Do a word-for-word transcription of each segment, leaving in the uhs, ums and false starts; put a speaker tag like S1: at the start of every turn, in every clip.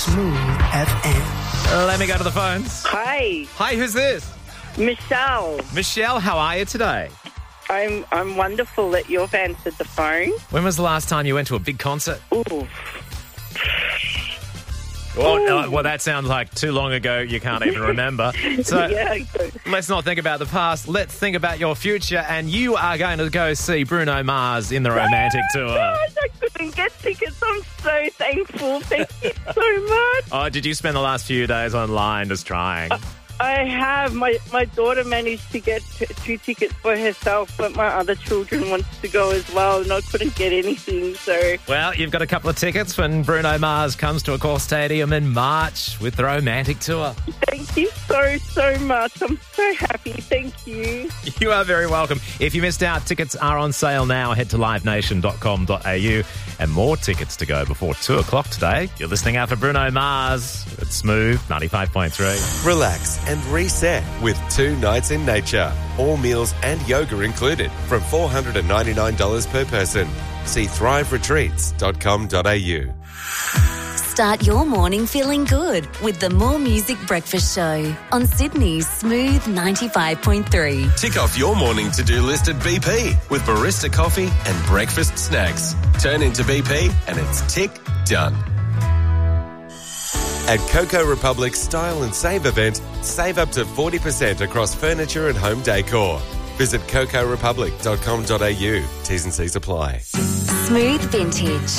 S1: Smooth F M.
S2: Let me go to the phones.
S3: Hi,
S2: Hi, who's this?
S3: Michelle.
S2: Michelle, how are you today?
S3: I'm I'm wonderful that you've answered the phone.
S2: When was the last time you went to a big concert?
S3: Ooh.
S2: Well, uh, well, that sounds like too long ago. You can't even remember. So
S3: Yeah.
S2: let's not think about the past. Let's think about your future. And you are going to go see Bruno Mars in the Romantic
S3: Oh,
S2: Tour.
S3: gosh, I couldn't get tickets. I'm so thankful. Thank you so much.
S2: Oh, did you spend the last few days online just trying?
S3: I have. My, my daughter managed to get t- two tickets for herself, but my other children wanted to go as well, and I couldn't get anything, so...
S2: Well, you've got a couple of tickets when Bruno Mars comes to Accor Stadium in March with the Romantic Tour.
S3: Thank you so, so much. I'm so happy. Thank you.
S2: You are very welcome. If you missed out, tickets are on sale now. Head to live nation dot com dot a u and more tickets to go before two o'clock today. You're listening out for Bruno Mars. It's Smooth, ninety-five point three.
S4: Relax and reset with two nights in nature. All meals and yoga included from four hundred ninety-nine dollars per person. See thrive retreats dot com dot a u.
S5: Start your morning feeling good with the More Music Breakfast Show on Sydney's Smooth ninety-five point three.
S4: Tick off your morning to-do list at B P with barista coffee and breakfast snacks. Turn into B P and it's tick done. At Coco Republic's Style and Save event, save up to forty percent across furniture and home decor. Visit coco republic dot com dot a u. T's and C's apply.
S5: Smooth Vintage.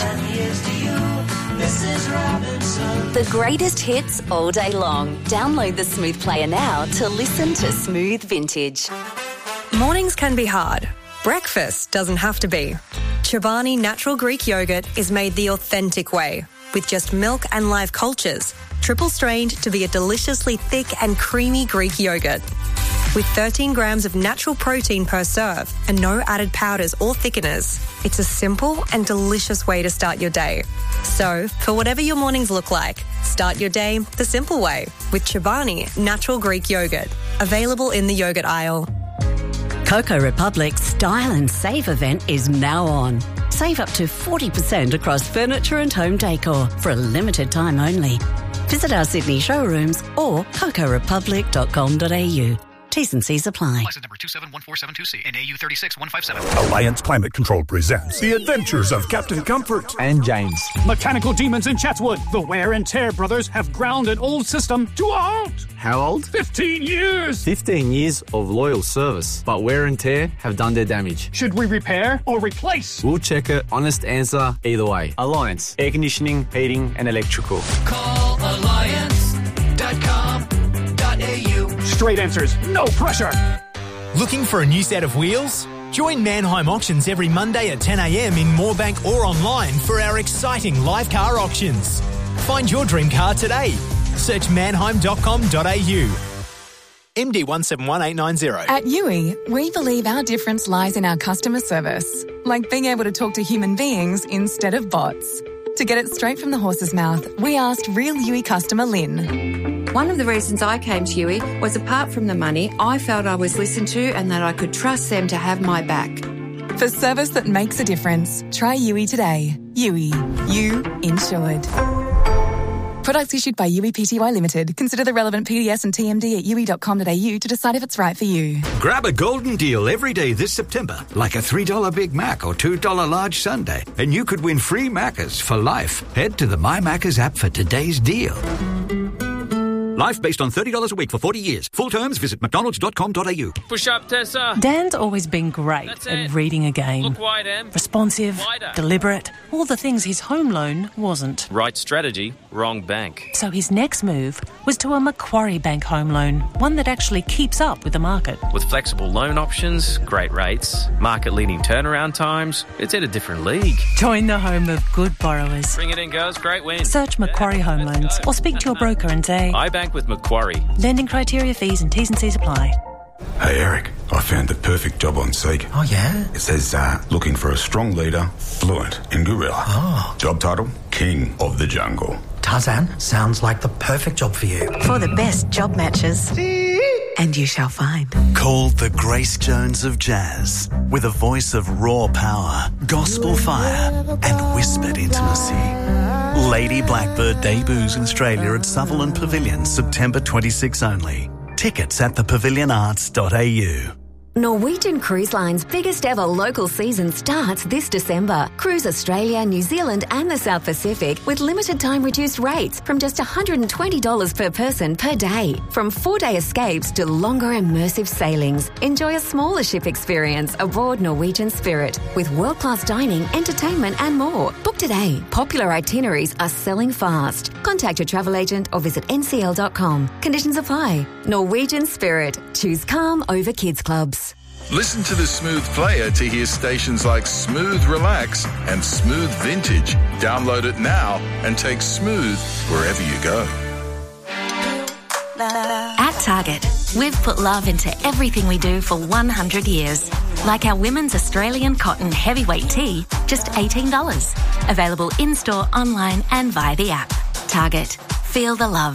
S5: The greatest hits all day long. Download the Smooth Player now to listen to Smooth Vintage.
S6: Mornings can be hard. Breakfast doesn't have to be. Chobani Natural Greek Yogurt is made the authentic way, with just milk and live cultures, triple strained to be a deliciously thick and creamy Greek yogurt. With thirteen grams of natural protein per serve and no added powders or thickeners, it's a simple and delicious way to start your day. So, for whatever your mornings look like, start your day the simple way with Chobani Natural Greek Yogurt, available in the yogurt aisle.
S7: Coco Republic's Style and Save event is now on. Save up to forty percent across furniture and home decor for a limited time only. Visit our Sydney showrooms or coco republic dot com dot a u. T's and C's apply.
S8: License number two seven one four seven two C and A U three six one five seven.
S9: Alliance Climate Control presents The Adventures of Captain Comfort
S10: and James.
S11: Mechanical demons in Chatswood. The Wear and Tear brothers have ground an old system to a halt.
S10: How old?
S11: Fifteen years.
S10: Fifteen years of loyal service, but Wear and Tear have done their damage.
S11: Should we repair or replace?
S10: We'll check it. Honest answer either way. Alliance. Air conditioning, heating and electrical.
S12: Call alliance dot com dot a u.
S11: Straight answers. No pressure.
S13: Looking for a new set of wheels? Join Mannheim Auctions every Monday at ten a m in Moorebank or online for our exciting live car auctions. Find your dream car today. Search mannheim dot com dot a u. M D one seven one eight nine zero.
S14: At U I, we believe our difference lies in our customer service, like being able to talk to human beings instead of bots. To get it straight from the horse's mouth, we asked real U I customer Lynn.
S15: One of the reasons I came to U I was, apart from the money, I felt I was listened to and that I could trust them to have my back.
S14: For service that makes a difference, try U I today. U I. You insured. Products issued by U I Pty Limited. Consider the relevant P D S and T M D at u i dot com dot a u to decide if it's right for you.
S16: Grab a golden deal every day this September, like a three dollar Big Mac or two dollar large sundae, and you could win free Maccas for life. Head to the My Maccas app for today's deal. Life based on thirty dollars a week for forty years. Full terms, visit mcdonalds dot com dot a u.
S17: Push up, Tessa.
S18: Dan's always been great
S17: That's
S18: at
S17: it.
S18: reading a game.
S17: Look wide, Em.
S18: Responsive,
S17: Wider.
S18: deliberate, all the things his home loan wasn't.
S19: Right strategy, wrong bank.
S18: So his next move was to a Macquarie Bank home loan, one that actually keeps up with the market.
S19: With flexible loan options, great rates, market-leading turnaround times, it's in a different league.
S18: Join the home of good borrowers.
S19: Bring it in, girls. Great win.
S18: Search Macquarie Home Loans or speak to your broker and say,
S19: I bank with Macquarie.
S18: Lending criteria, fees and T's and C's apply.
S9: Hey Eric, I found the perfect job on Seek.
S1: Oh yeah?
S9: It says uh, looking for a strong leader, fluent in gorilla.
S1: Oh.
S9: Job title, King of the Jungle.
S1: Tarzan, sounds like the perfect job for you.
S20: For the best job matches
S17: and you shall find.
S20: Called the Grace Jones of jazz, with a voice of raw power, gospel fire, and whispered intimacy. Lady Blackbird debuts in Australia at Sutherland Pavilion, September twenty-sixth only. Tickets at the pavilion arts dot a u.
S5: Norwegian Cruise Line's biggest ever local season starts this December. Cruise Australia, New Zealand and the South Pacific with limited time reduced rates from just one hundred twenty dollars per person per day. From four-day escapes to longer immersive sailings. Enjoy a smaller ship experience aboard Norwegian Spirit with world-class dining, entertainment and more. Book today. Popular itineraries are selling fast. Contact your travel agent or visit n c l dot com. Conditions apply. Norwegian Spirit. Choose calm over kids clubs.
S21: Listen to the Smooth Player to hear stations like Smooth Relax and Smooth Vintage. Download it now and take Smooth wherever you go.
S22: At Target, we've put love into everything we do for one hundred years. Like our women's Australian cotton heavyweight tee, just eighteen dollars. Available in-store, online and via the app. Target. Feel the love.